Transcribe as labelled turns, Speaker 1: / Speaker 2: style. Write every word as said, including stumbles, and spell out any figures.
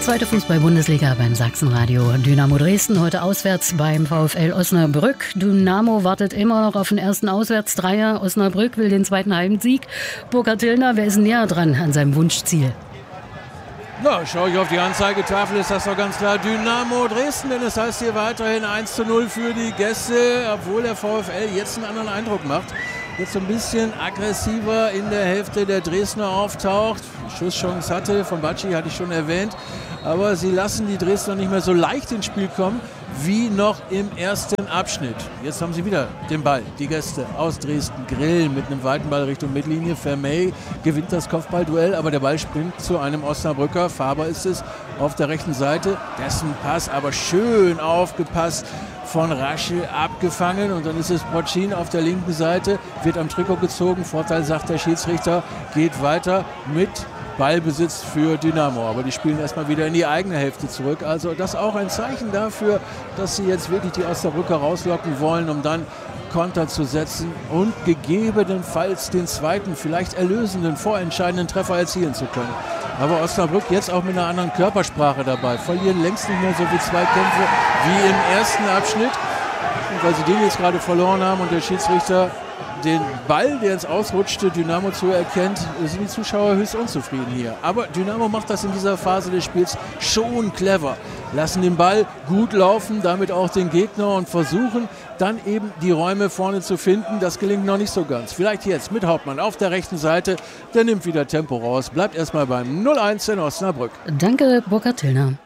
Speaker 1: Zweite Fußball-Bundesliga beim Sachsenradio. Dynamo Dresden heute auswärts beim VfL Osnabrück. Dynamo wartet immer noch auf den ersten Auswärtsdreier. Osnabrück will den zweiten Heimsieg. Burkhard Tillner, wer ist näher dran an seinem Wunschziel?
Speaker 2: Na, schaue ich auf die Anzeigetafel, ist das doch ganz klar Dynamo Dresden, denn es heißt hier weiterhin eins zu null für die Gäste, obwohl der VfL jetzt einen anderen Eindruck macht. Jetzt so ein bisschen aggressiver in der Hälfte der Dresdner auftaucht. Die Schusschance hatte, von Bacci hatte ich schon erwähnt. Aber sie lassen die Dresdner nicht mehr so leicht ins Spiel kommen, wie noch im ersten Abschnitt. Jetzt haben sie wieder den Ball, die Gäste aus Dresden grillen mit einem weiten Ball Richtung Mittellinie. Vermey gewinnt das Kopfballduell, aber der Ball springt zu einem Osnabrücker. Faber ist es auf der rechten Seite. Dessen Pass aber schön aufgepasst, von Rasche abgefangen, und dann ist es Bocin auf der linken Seite, wird am Trikot gezogen. Vorteil, sagt der Schiedsrichter, geht weiter mit Ballbesitz für Dynamo. Aber die spielen erstmal wieder in die eigene Hälfte zurück. Also das ist auch ein Zeichen dafür, dass sie jetzt wirklich die Osnabrücker rauslocken wollen, um dann Konter zu setzen und gegebenenfalls den zweiten, vielleicht erlösenden, vorentscheidenden Treffer erzielen zu können. Aber Osnabrück jetzt auch mit einer anderen Körpersprache dabei. Verlieren längst nicht mehr so viele Zweikämpfe wie im ersten Abschnitt. Und weil sie den jetzt gerade verloren haben und der Schiedsrichter den Ball, der ins Ausrutschte, Dynamo zu erkennt, sind die Zuschauer höchst unzufrieden hier. Aber Dynamo macht das in dieser Phase des Spiels schon clever. Lassen den Ball gut laufen, damit auch den Gegner, und versuchen dann eben die Räume vorne zu finden. Das gelingt noch nicht so ganz. Vielleicht jetzt mit Hauptmann auf der rechten Seite. Der nimmt wieder Tempo raus. Bleibt erstmal beim null eins in Osnabrück.
Speaker 1: Danke, Burkhard Tillner.